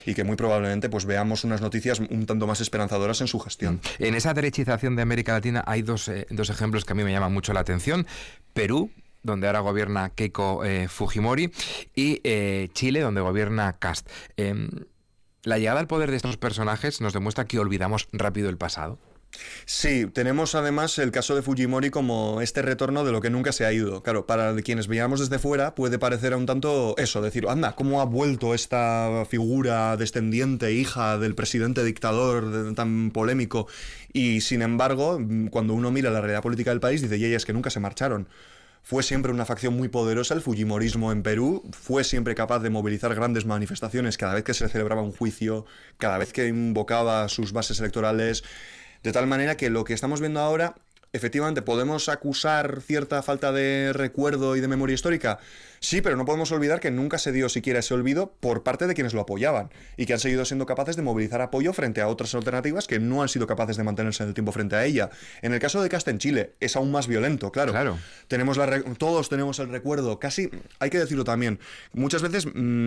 y que muy probablemente pues veamos unas noticias un tanto más esperanzadoras en su gestión. En esa derechización de América Latina hay dos ejemplos que a mí me llaman mucho la atención. Perú, donde ahora gobierna Keiko Fujimori, y Chile, donde gobierna Kast. La llegada al poder de estos personajes nos demuestra que olvidamos rápido el pasado. Sí, tenemos además el caso de Fujimori como este retorno de lo que nunca se ha ido. Claro, para quienes veíamos desde fuera puede parecer un tanto eso, decir, anda, ¿cómo ha vuelto esta figura descendiente, hija del presidente dictador tan polémico? Y sin embargo, cuando uno mira la realidad política del país, dice, y es que nunca se marcharon. Fue siempre una facción muy poderosa, el fujimorismo en Perú, fue siempre capaz de movilizar grandes manifestaciones cada vez que se celebraba un juicio, cada vez que invocaba sus bases electorales. De tal manera que lo que estamos viendo ahora, efectivamente, ¿podemos acusar cierta falta de recuerdo y de memoria histórica? Sí, pero no podemos olvidar que nunca se dio siquiera ese olvido por parte de quienes lo apoyaban y que han seguido siendo capaces de movilizar apoyo frente a otras alternativas que no han sido capaces de mantenerse en el tiempo frente a ella. En el caso de Kast en Chile es aún más violento, claro. Todos tenemos el recuerdo, casi, hay que decirlo también, muchas veces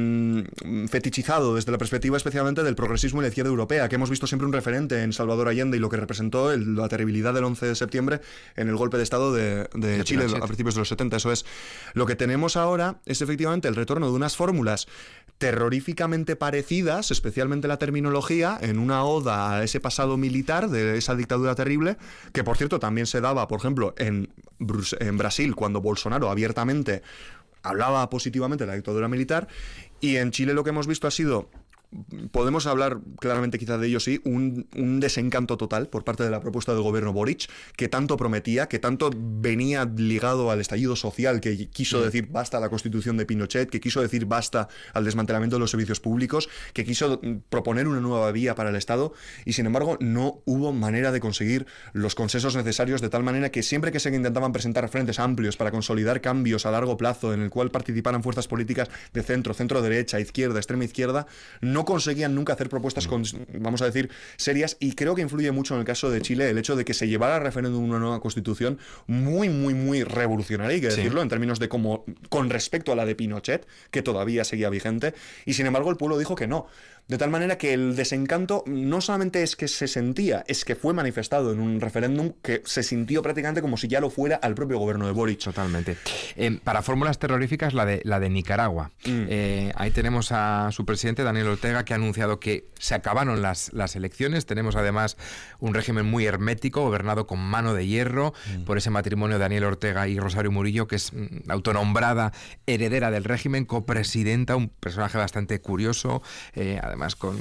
fetichizado desde la perspectiva especialmente del progresismo y la izquierda europea, que hemos visto siempre un referente en Salvador Allende y lo que representó la terribilidad del 11 de septiembre en el golpe de Estado de Chile a principios de los 70. Eso es, lo que tenemos ahora es efectivamente el retorno de unas fórmulas terroríficamente parecidas, especialmente la terminología, en una oda a ese pasado militar de esa dictadura terrible, que por cierto también se daba, por ejemplo, en Brasil, cuando Bolsonaro abiertamente hablaba positivamente de la dictadura militar, y en Chile lo que hemos visto ha sido, podemos hablar claramente quizás de ello, sí, un desencanto total por parte de la propuesta del gobierno Boric, que tanto prometía, que tanto venía ligado al estallido social, que quiso decir basta a la constitución de Pinochet, que quiso decir basta al desmantelamiento de los servicios públicos, que quiso proponer una nueva vía para el Estado, y sin embargo no hubo manera de conseguir los consensos necesarios, de tal manera que siempre que se intentaban presentar frentes amplios para consolidar cambios a largo plazo en el cual participaran fuerzas políticas de centro, centro-derecha, izquierda, extrema izquierda, no conseguían nunca hacer propuestas, vamos a decir, serias, y creo que influye mucho en el caso de Chile el hecho de que se llevara a referéndum una nueva constitución muy revolucionaria, hay que decirlo, en términos de como con respecto a la de Pinochet, que todavía seguía vigente, y sin embargo el pueblo dijo que no. De tal manera que el desencanto no solamente es que se sentía, es que fue manifestado en un referéndum que se sintió prácticamente como si ya lo fuera al propio gobierno de Boric. Totalmente. Para fórmulas terroríficas, la de Nicaragua. Ahí tenemos a su presidente, Daniel Ortega, que ha anunciado que se acabaron las elecciones. Tenemos además un régimen muy hermético, gobernado con mano de hierro por ese matrimonio de Daniel Ortega y Rosario Murillo, que es autonombrada heredera del régimen, copresidenta, un personaje bastante curioso, además con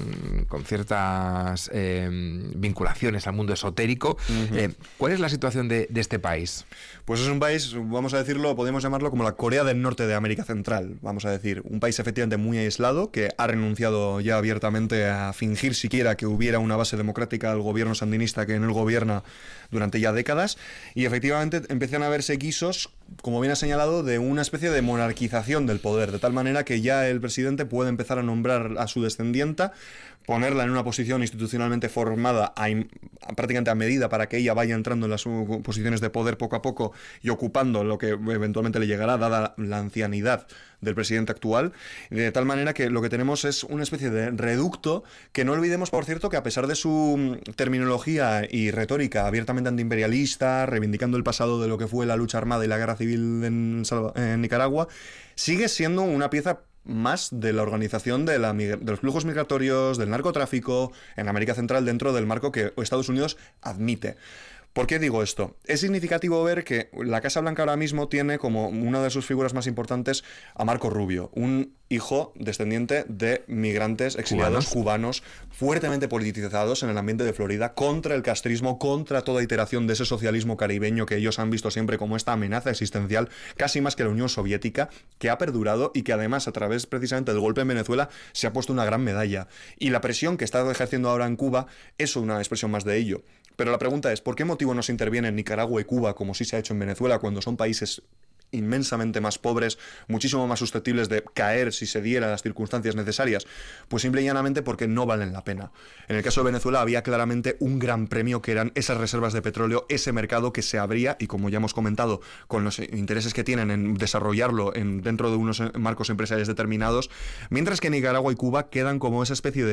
ciertas vinculaciones al mundo esotérico. ¿Cuál es la situación de este país? Pues es un país, vamos a decirlo, podemos llamarlo como la Corea del Norte de América Central, vamos a decir. Un país efectivamente muy aislado, que ha renunciado ya abiertamente a fingir siquiera que hubiera una base democrática al gobierno sandinista que en él gobierna durante ya décadas, y efectivamente empiezan a verse guisos, como bien ha señalado, de una especie de monarquización del poder, de tal manera que ya el presidente puede empezar a nombrar a su descendienta, ponerla en una posición institucionalmente formada prácticamente a medida para que ella vaya entrando en las posiciones de poder poco a poco y ocupando lo que eventualmente le llegará dada la ancianidad del presidente actual, de tal manera que lo que tenemos es una especie de reducto que no olvidemos, por cierto, que a pesar de su terminología y retórica abiertamente antiimperialista, reivindicando el pasado de lo que fue la lucha armada y la guerra civil en Nicaragua, sigue siendo una pieza más de la organización de los flujos migratorios, del narcotráfico en América Central, dentro del marco que Estados Unidos admite. ¿Por qué digo esto? Es significativo ver que la Casa Blanca ahora mismo tiene como una de sus figuras más importantes a Marco Rubio, un hijo descendiente de migrantes exiliados cubanos fuertemente politizados en el ambiente de Florida, contra el castrismo, contra toda iteración de ese socialismo caribeño que ellos han visto siempre como esta amenaza existencial, casi más que la Unión Soviética, que ha perdurado y que además a través precisamente del golpe en Venezuela se ha puesto una gran medalla. Y la presión que está ejerciendo ahora en Cuba es una expresión más de ello. Pero la pregunta es, ¿por qué motivo no se interviene en Nicaragua y Cuba como sí se ha hecho en Venezuela, cuando son países inmensamente más pobres, muchísimo más susceptibles de caer si se dieran las circunstancias necesarias, pues simple y llanamente porque no valen la pena. En el caso de Venezuela había claramente un gran premio que eran esas reservas de petróleo, ese mercado que se abría y, como ya hemos comentado, con los intereses que tienen en desarrollarlo dentro de unos marcos empresariales determinados, mientras que Nicaragua y Cuba quedan como esa especie de